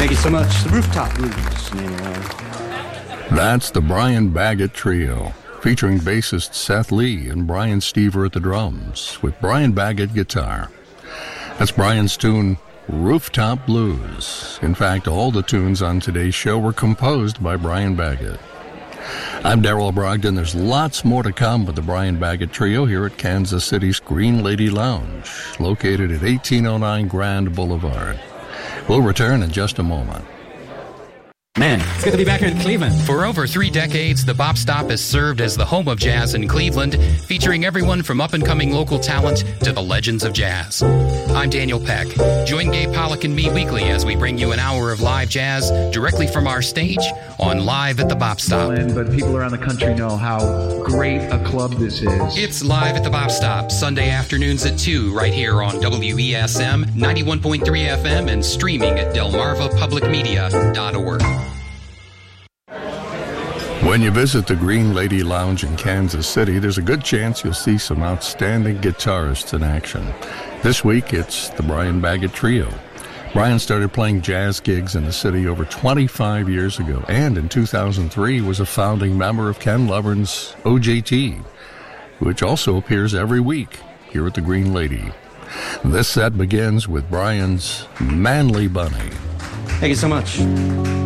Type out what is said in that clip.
Thank you so much. The Rooftop Blues, name alone. That's the Brian Baggett Trio, featuring bassist Seth Lee and Brian Stever at the drums, with Brian Baggett guitar. That's Brian's tune, Rooftop Blues. In fact, all the tunes on today's show were composed by Brian Baggett. I'm Darrell Brogdon. There's lots more to come with the Brian Baggett Trio here at Kansas City's Green Lady Lounge, located at 1809 Grand Boulevard. We'll return in just a moment. Man, it's good to be back here in Cleveland. For over 3 decades, the Bop Stop has served as the home of jazz in Cleveland, featuring everyone from up-and-coming local talent to the legends of jazz. I'm Daniel Peck. Join Gabe Pollock and me weekly as we bring you an hour of live jazz directly from our stage on Live at the Bop Stop. But people around the country know how great a club this is. It's Live at the Bop Stop, Sunday afternoons at 2, right here on WESM 91.3 FM and streaming at delmarvapublicmedia.org. When you visit the Green Lady Lounge in Kansas City, there's a good chance you'll see some outstanding guitarists in action. This week, it's the Brian Baggett Trio. Brian started playing jazz gigs in the city over 25 years ago, and in 2003 was a founding member of Ken Lovern's OJT, which also appears every week here at the Green Lady. This set begins with Brian's Manly Bunny. Thank you so much.